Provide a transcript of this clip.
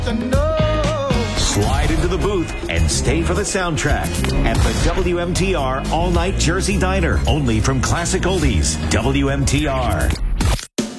Slide into the booth and stay for the soundtrack at the WMTR All Night Jersey Diner, only from Classic Oldies. WMTR.